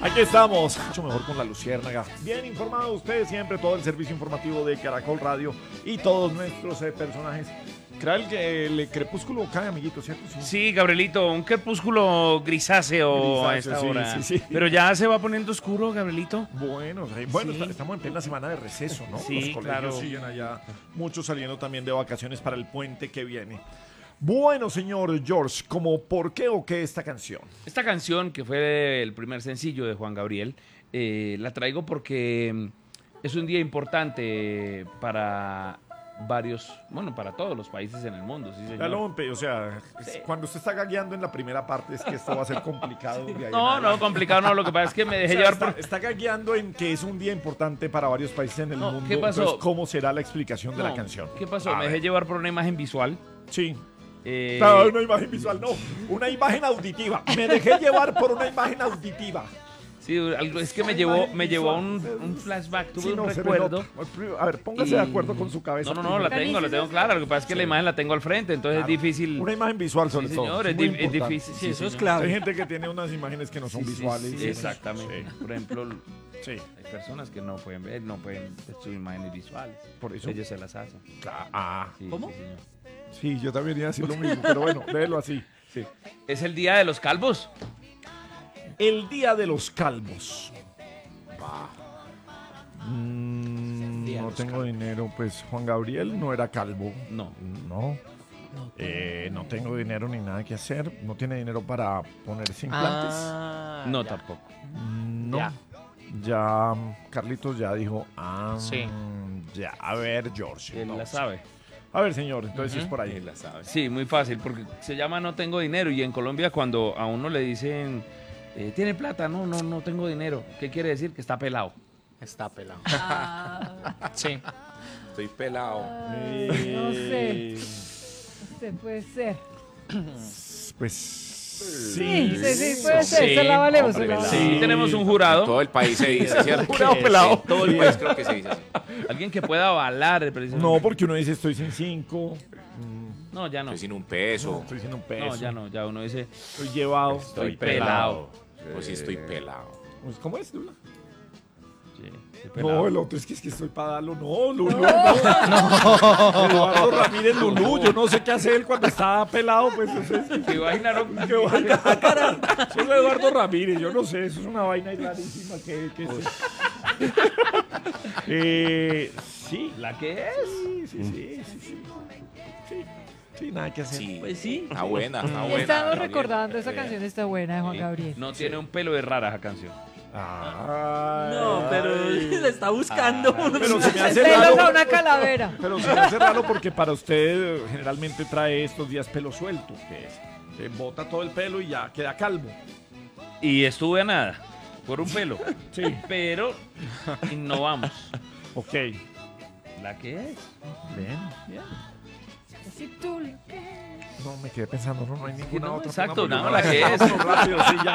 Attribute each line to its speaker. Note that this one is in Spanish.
Speaker 1: Aquí estamos, mucho mejor con la Luciérnaga. Bien informado ustedes siempre, todo el servicio informativo de Caracol Radio y todos nuestros personajes. Creo que el crepúsculo cae, amiguito, ¿cierto?
Speaker 2: Sí, Gabrielito, un crepúsculo grisáceo a esta hora.
Speaker 1: Sí.
Speaker 2: Pero ya se va poniendo oscuro, Gabrielito.
Speaker 1: Bueno,
Speaker 2: Sí.
Speaker 1: estamos en plena semana de receso, ¿no?
Speaker 2: Sí,
Speaker 1: Los colegios
Speaker 2: claro.
Speaker 1: siguen allá, muchos saliendo también de vacaciones para el puente que viene. Bueno, señor George, ¿cómo por qué o qué esta canción?
Speaker 2: Esta canción, que fue el primer sencillo de Juan Gabriel, la traigo porque es un día importante para varios, bueno, para todos los países en el mundo, sí, señor.
Speaker 1: O sea,
Speaker 2: Sí.
Speaker 1: cuando usted está gagueando en la primera parte es que esto va a ser complicado. de ahí en
Speaker 2: No,
Speaker 1: adelante.
Speaker 2: complicado no, lo que pasa es que me
Speaker 1: O
Speaker 2: dejé
Speaker 1: sea,
Speaker 2: llevar
Speaker 1: está,
Speaker 2: por...
Speaker 1: está gagueando en que es un día importante para varios países en el
Speaker 2: No,
Speaker 1: mundo.
Speaker 2: ¿qué pasó?
Speaker 1: Entonces, ¿cómo será la explicación de la
Speaker 2: No,
Speaker 1: canción?
Speaker 2: ¿Qué pasó?
Speaker 1: A
Speaker 2: Me dejé
Speaker 1: ver.
Speaker 2: llevar por una imagen visual.
Speaker 1: Sí.
Speaker 2: Eh,
Speaker 1: No, una imagen visual, no. Una imagen auditiva. Me dejé llevar por una imagen auditiva.
Speaker 2: Sí, es que me llevó a un flashback, tuve
Speaker 1: Sí,
Speaker 2: un
Speaker 1: no, se me
Speaker 2: recuerdo.
Speaker 1: nota. A ver, póngase de acuerdo con su cabeza.
Speaker 2: No, la tengo clara. Lo que pasa es que la imagen la tengo al frente, entonces
Speaker 1: Claro.
Speaker 2: es difícil.
Speaker 1: Una imagen visual sobre
Speaker 2: Sí,
Speaker 1: todo.
Speaker 2: señor, es
Speaker 1: muy
Speaker 2: difícil.
Speaker 1: importante.
Speaker 2: Sí,
Speaker 3: eso es
Speaker 2: señor.
Speaker 3: clave.
Speaker 1: Hay gente que tiene unas imágenes que no son
Speaker 2: Sí,
Speaker 1: visuales.
Speaker 2: sí, exactamente.
Speaker 1: Sí.
Speaker 2: Por ejemplo,
Speaker 1: Sí.
Speaker 2: hay personas que no pueden ver, no pueden ver sus imágenes visuales.
Speaker 1: Por eso.
Speaker 2: Ellos se las hacen. Sí,
Speaker 3: ¿Cómo?
Speaker 2: sí, señor.
Speaker 1: Sí, yo también iba a decir lo mismo, pero bueno, léelo así. Sí.
Speaker 2: Es el día de los calvos.
Speaker 1: El día de los calvos.
Speaker 3: Día de
Speaker 1: No
Speaker 3: los
Speaker 1: tengo dinero, pues Juan Gabriel no era calvo.
Speaker 2: No.
Speaker 1: No. No tengo dinero ni nada que hacer. No tiene dinero para ponerse implantes.
Speaker 2: No,
Speaker 3: ya.
Speaker 2: tampoco.
Speaker 1: No.
Speaker 3: Ya.
Speaker 1: Ya, Carlitos ya dijo.
Speaker 3: Sí.
Speaker 1: Ya, a ver, George.
Speaker 2: Él la
Speaker 1: entonces.
Speaker 2: sabe.
Speaker 1: A ver, señor, entonces sí es por ahí.
Speaker 2: Sí, muy fácil, porque se llama No tengo dinero y en Colombia cuando a uno le dicen, ¿tiene plata? No tengo dinero. ¿Qué quiere decir? Que está pelado.
Speaker 3: Está pelado.
Speaker 4: Sí.
Speaker 5: Estoy pelado.
Speaker 6: No sé. Usted puede ser.
Speaker 1: Pues
Speaker 6: Sí, puede ser.
Speaker 4: Sí,
Speaker 6: Se la valemos.
Speaker 5: hombre,
Speaker 6: se la
Speaker 5: ¿verdad?
Speaker 6: valemos.
Speaker 2: Sí, tenemos un
Speaker 5: En
Speaker 2: jurado,
Speaker 5: todo el país se dice, ¿cierto?
Speaker 1: Jurado pelado.
Speaker 5: En todo el país creo que se dice así.
Speaker 2: alguien que pueda avalar precisamente.
Speaker 1: no, porque uno dice estoy sin 5.
Speaker 2: No, ya no.
Speaker 5: Estoy sin un peso.
Speaker 1: Estoy sin un peso.
Speaker 2: No, ya no, ya uno dice,
Speaker 1: Estoy llevado.
Speaker 2: estoy pelado.
Speaker 5: Pues sí, estoy pelado.
Speaker 1: Pues, ¿cómo es, Lula?
Speaker 2: Sí, estoy pelado.
Speaker 1: No, el otro es que estoy para darlo. No, Lulú, no. Eduardo Ramírez Lulú. Yo no sé qué hace él cuando está pelado. Pues eso es.
Speaker 2: ¿Se imaginaron?
Speaker 1: Qué vaina. Solo Eduardo Ramírez. Yo no sé. Eso es una vaina ahí rarísima. Sí.
Speaker 2: ¿La que es?
Speaker 1: Sí, nada que hacer.
Speaker 5: Sí.
Speaker 3: Pues sí.
Speaker 5: Está buena, está buena.
Speaker 6: Estamos
Speaker 5: Gabriel.
Speaker 6: recordando esa canción, está buena de Juan Gabriel.
Speaker 2: No tiene un pelo de rara esa canción.
Speaker 3: No, pero se está buscando.
Speaker 1: Pero se me hace
Speaker 6: Pelos a
Speaker 1: raro.
Speaker 6: una calavera.
Speaker 1: Pero se me hace raro porque para usted generalmente trae estos días pelo suelto, que se bota todo el pelo y ya queda calvo.
Speaker 2: Y estuve a nada, por un pelo.
Speaker 1: Sí.
Speaker 2: Pero innovamos.
Speaker 1: Ok.
Speaker 2: ¿La que es?
Speaker 1: Bien.
Speaker 6: Si tú
Speaker 1: No, me quedé pensando, no hay ninguna
Speaker 2: no,
Speaker 1: otra.
Speaker 2: exacto,
Speaker 1: Póngame
Speaker 2: no, la que es.
Speaker 1: Rápido, sí, ya.